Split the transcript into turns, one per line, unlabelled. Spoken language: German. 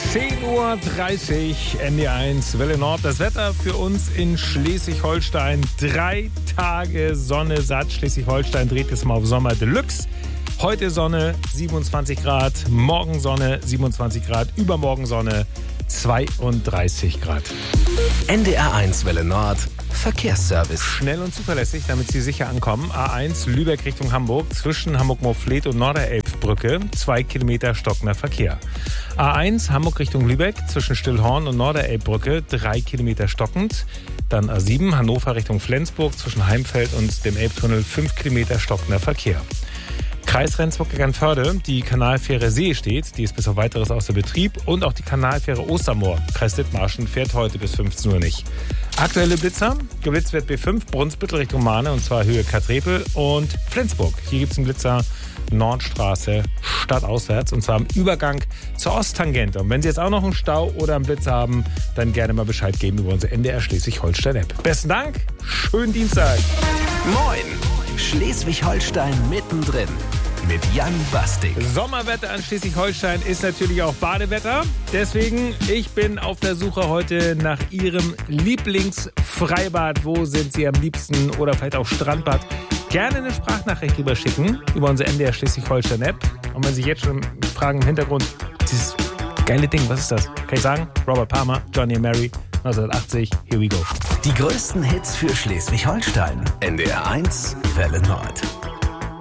10:30 Uhr, NDR1, Welle Nord. Das Wetter für uns in Schleswig-Holstein. 3 Tage Sonne satt. Schleswig-Holstein dreht es mal auf Sommer Deluxe. Heute Sonne, 27 Grad. Morgen Sonne, 27 Grad. Übermorgen Sonne, 32 Grad.
NDR1 Welle Nord. Verkehrsservice.
Schnell und zuverlässig, damit Sie sicher ankommen. A1 Lübeck Richtung Hamburg, zwischen Hamburg-Moorfleet und Norderelbbrücke, 2 Kilometer stockender Verkehr. A1 Hamburg Richtung Lübeck, zwischen Stillhorn und Norderelbbrücke, 3 Kilometer stockend. Dann A7 Hannover Richtung Flensburg, zwischen Heimfeld und dem Elbtunnel, 5 Kilometer stockender Verkehr. Kreis Rendsburg-Eckernförde, die Kanalfähre See steht, die ist bis auf Weiteres außer Betrieb, und auch die Kanalfähre Ostermoor, Kreis Dithmarschen, fährt heute bis 15 Uhr nicht. Aktuelle Blitzer, geblitzt wird B5 Brunsbüttel Richtung Mahne, und zwar Höhe Katrepel und Flensburg. Hier gibt es einen Blitzer Nordstraße stadtauswärts, und zwar am Übergang zur Osttangente. Und wenn Sie jetzt auch noch einen Stau oder einen Blitzer haben, dann gerne mal Bescheid geben über unsere NDR Schleswig-Holstein-App. Besten Dank, schönen Dienstag.
Moin, Schleswig-Holstein mittendrin. Mit Jan Bastik.
Sommerwetter an Schleswig-Holstein ist natürlich auch Badewetter. Deswegen, ich bin auf der Suche heute nach Ihrem Lieblingsfreibad. Wo sind Sie am liebsten? Oder vielleicht auch Strandbad. Gerne eine Sprachnachricht rüberschicken über unsere NDR Schleswig-Holstein-App. Und wenn Sie jetzt schon fragen im Hintergrund, dieses geile Ding, was ist das? Kann ich sagen? Robert Palmer, Johnny and Mary, 1980, here we go.
Die größten Hits für Schleswig-Holstein. NDR1 Welle Nord.